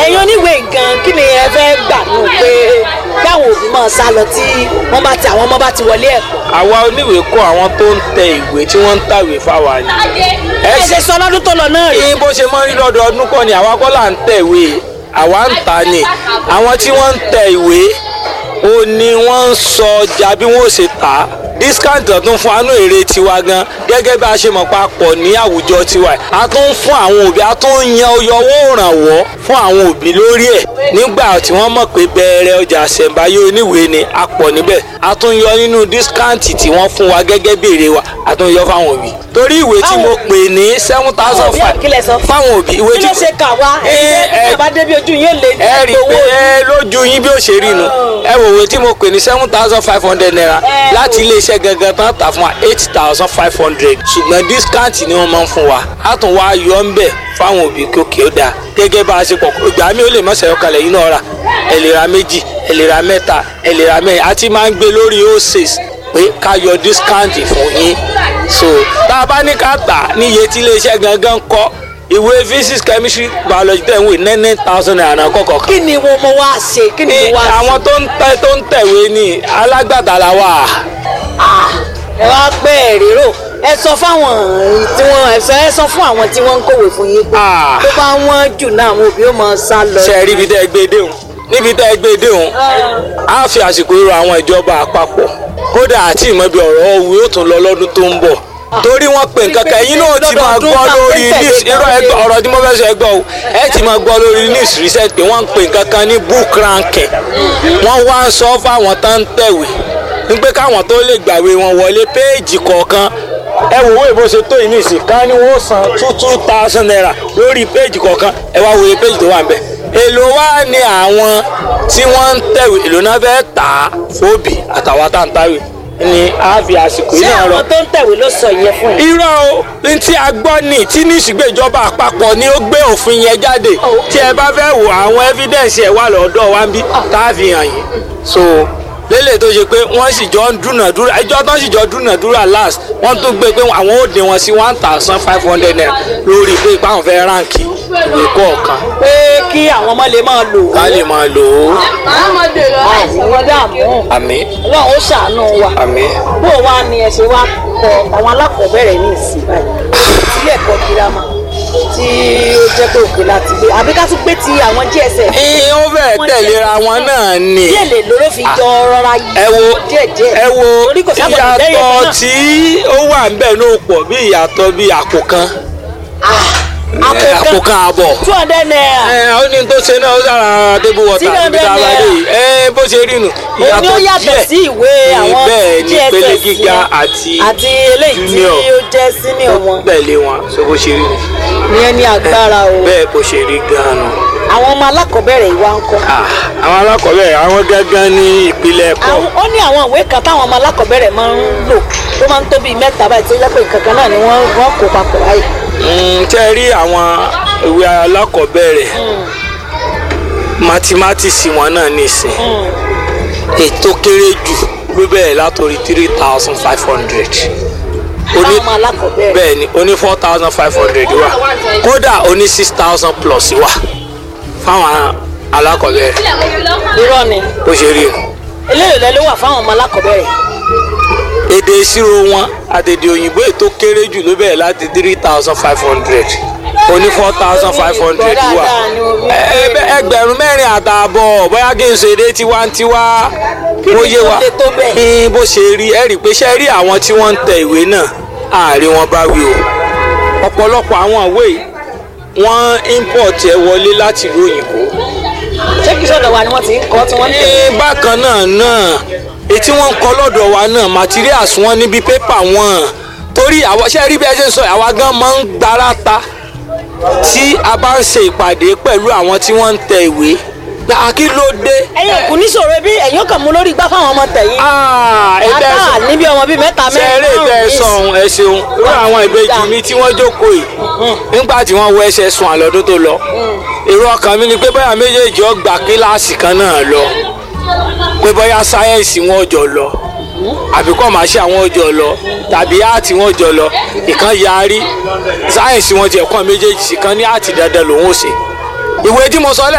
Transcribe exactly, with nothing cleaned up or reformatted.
ẹ̀yin oníwèé gan kí ni ẹ fẹ́ gbà nù pé báwọn òbí máa sá lọ tí wọ́n bá ti àwọn ọmọ bá ti wọlé ẹ̀kọ́. àwa oníwèé kọ́ àwọn tó ń tẹ ìwé tí wọ́n ń tàwé fáwa ni. ẹ ṣe sọ lọ́dún tó lọ náà rí. bó ṣe máa ń rí lọ́dọọdún kọ́ ni àwa kọ́ là ń tẹ̀wé àwa ń tà ní àwọn tí wọ́n ń tẹ ìwé ó ní wọ́n ń sọ ọjà bí wọ́n ṣe tà á discount ọ̀tún fún àánú èrè tiwa gan gẹ́gẹ́ bí a ṣe mọ̀ papọ̀ ní àwùjọ tiwa a tún ń fún àwọn òbí a tún ń yan oyọwọ́ òrànwọ́ fún àwọn òbí lórí ẹ̀ nígbà tí wọ́n mọ̀ pé bẹ̀rẹ̀ ọjà àṣẹ̀ǹbáyé oníwèé ni a pọ̀ níbẹ̀ a tún yọ nínú discount tí wọ́n fún wa gẹ́gẹ́ bí èrè wa a tún yọ fáwọn òbí torí ìwé tí mo pè ní seven thousand five fáwọn òbí ìwé tí kí ló ṣe kà wá ẹ bá débi ojú yín lè ní ẹ rí ẹ lójú yín bí ó ṣe rí nu ẹ wò ìwé tí mo pè ní seven thousand five hundred naira láti ilé iṣẹ́ gangan tán tà fún wa eight thousand five hundred ṣùgbọ́n discount ni wọ́n máa ń fún wa a tún wá yọ ń bẹ̀ fáwọn òbí kókè ó dáa gẹ́gẹ́ bá a ṣe pọ̀ ìgbà mi ò lè mọ̀ṣẹ́ ọkàlẹ̀ yìí náà rà ẹ lè ra méjì ẹ lè ra mẹ́ta ẹ lè ra mẹ́rin a ti máa ń gbé lórí o six pé ká yọ discount fún yín so tá a bá ní ká tà níye tí iléeṣẹ́ gangan kọ́ ìwé physics chemistry biology tẹ̀ ń wé nine thousand naira kọ̀ọ̀kan. kí ni mo mo wá ṣe kí ni mo wá ṣe. àwọn tó ń tẹ tó ń tẹ̀wé ni alágbàtà la wà. ẹ wá pé èrò ẹ sọ fáwọn tí wọn ẹ fẹ́ sọ fún àwọn tí wọ́n ń kówé fún yín pé tó bá wọ́n jù náà àwọn òbí ó máa sá lọ. ṣe rí ibi tẹ́ ẹ gbé déhùn níbi tẹ́ ẹ gbé déhùn á fi àsìkò rọ àwọn ìjọba àpapọ̀ kódà àti ìmọ̀ bí ọ̀rọ̀ òwe ó tún lọ lọ́dún tó ń bọ̀ torí wọ́n pè nǹkan kan ẹ̀yin náà ti máa gbọ́ lórí news irọ́ ẹgbẹ́ ọ̀rọ̀ tí mo fẹ́ sọ ẹgbẹ́ o ẹ ti máa gbọ́ lórí news recent pé wọ́n ń pè nǹkan kan ní book ranking wọ́n wá ń sọ fáwọn tó ń tẹ̀wé nígbẹ́ káwọn tó lè gbàwé wọn wọlé péèjì kọ̀ọ̀kan ẹ wò wó ìbò ṣe tó yìí nìsín ká ní wọ́n san two two thousand naira lórí péèjì kọ̀ọ̀kan ẹ wá wòye péèjì tó wà ń bẹ̀ èlò wa ni àwọn tí wọ́n ń tẹ̀wé èlò náà fẹ́ tà á fóbì àtàwọn tá ń tàwé ni a fi àsìkò yìí náà rọ. ṣé àwọn tó ń tẹ̀wé ló sọ yẹn fún yín. irọ́ o ní tí a gbọ́ ní tí ní ìṣùgbẹ́ ìjọba àpapọ̀ ni ó gbé òfin yẹn jáde tí ẹ bá fẹ́ wo àwọn evidence ẹ̀ wà lọ́dọ̀ wa ń bí tá a fi hàn yín so lélẹ̀ tó ṣe pé wọ́n sì jọ ń dúnàdúrà ẹjọ́ tó sì jọ dúnàdúrà last wọ́n tún gbé pé àwọn ò dín wọn sí one thousand five hundred naira lórí pé ipá àwọn fẹ́ ránkì ìwé kọ̀ọ̀kan. pé kí àwọn ọmọ lè máa lò ó. ká lè máa lò ó. àwọn dààmú. àmín. ọlọ́run ó ṣàánú wa. àmín. bó o wá ni ẹ ṣe wá kọ àwọn alákọ̀ọ́bẹ̀rẹ̀ ní ìsìn báyìí sílẹ̀ ẹ̀kọ́ girama tí ó jẹ́ pé òkè láti gbé àbí ká tún gbé ti àwọn G S S. ẹ ó fẹ́ tẹ̀léra wọn náà ni. díẹ̀ lè lóró fi jọ rọra yí. ẹ wo díẹ̀díẹ̀. ẹ wo Torí kò sábà lè lẹ́yìn ìyàtọ̀ kan náà. tí ó wà ń bẹ̀ ló pọ̀ bí ìyàtọ̀ bí àpò kan àpò kan àbọ̀. two hundred naira. ẹ ó ní tó ṣe náà ó sára table water níbi tá a bá dé yìí ẹ bó ṣe rí nu. òun ni ó yàtọ̀ sí ìwé àwọn bẹ́ẹ̀ G ni S S pele gíga yẹn. àti àti eléyìí tí junior ó jẹ́ senior wọn. tẹ̀lé wọn so bó ṣe rí nu. ìyẹn ní agbára o. bẹ́ẹ̀ bó ṣe rí gan-an nù. àwọn ọmọ alákọ̀ọ́bẹ̀rẹ̀ ìwà ń kọ́. Ah, àwọn alákọ̀ọ́bẹ̀rẹ̀ àwọn gángan ní ìpìlẹ̀ ẹ̀kọ́. Àwọn- ó ní àwọn ìwé kan táwọn ọmọ alákọ̀ọ́bẹ̀rẹ̀ máa ń lò tó máa ń tó bíi mẹ́ta báyìí tó jẹ́ pé nǹkan kan náà ni wọ́n wọ́n kó papọ̀ báyìí. Mm, tẹ́ rí àwọn ìwé alákọ̀ọ́bẹ̀rẹ̀ mathematics wọn náà nìsín ètò kéré jù ló bẹ̀rẹ̀ látòrí three thousand five hundred táwọn ọmọ alákọ̀ọ́bẹ̀rẹ̀. bẹ́ẹ̀ ni oní four thousand five hundred wà kódà oní six thousand plus wà fáwọn alákọ̀ọ́bẹ̀rẹ̀ irọ́ ni bó ṣe rí o. eléyìí lẹ́ ló wà fáwọn ọmọ alákọ̀ọ́bẹ̀rẹ̀. èdè ìṣirò wọn àtèdè òyìnbó ètò kéré jù ló bẹ̀rẹ̀ láti three thousand five hundred oní four thousand five hundred wà Ẹ- ẹ- ẹgbẹ̀rún mẹ́rin àtààbọ̀ bóyá kí n ṣe èdè tiwantiwa bó yé wa tó lè tó bẹ́ẹ̀? ní bó ṣe rí ẹ rí i pé ṣe rí àwọn tí wọ́n ń tẹ ìwé náà àárín wọn bá wí o ọ̀pọ̀lọpọ̀ àwọn ìwé yìí wọ́n import ẹ̀ wọlé láti ìlú òyìnbó ṣé kí sọ́dọ̀ wa ni wọ́n ti ń kọ́ tí wọ́n ń tẹ̀lé. ní bákan náà náà ètí wọ́n ń kọ́ lọ́dọ̀ wa náà materials wọn níbi pépà wọn torí àwọn ṣe rí bí ẹ ṣe ń sọ àwa gan máa ń gbára ta tí a bá ń ṣe ìpàdé pẹ̀lú àwọn tí wọ́n ń tẹ ìwé gbà kí ló dé. ẹ̀yin òkú níṣòro bí ẹ̀yin kàn mú lórí igbá fáwọn ọmọ tẹ̀yìn. ẹ̀dá yàtọ̀ níbi ọmọ bíi mẹ́ta mẹ́rin ṣeré tẹ sọ̀hún ẹ ṣeun irú àwọn ìbejì mi tí wọ́n jókòó yìí nígbà tí wọ́n wọ ẹsẹ̀ sùn àlọ́dún tó lọ èrò ọkàn mi ni pé bóyá méjèèjì ó gba kíláàsì kan náà lọ pé bóyá sáyẹ́ǹsì wọn ò jọ lọ àbí kọ́ máa ṣe àwọn ọjọ́ lọ tàbí áàtì wọn jọ lọ ìkan yarí sáyẹ́ǹsì wọn ti ẹ̀kọ́ méjèèjì sí kan ní áàtì dandan lòun ò ṣe ìwé tí mo sọ lẹ́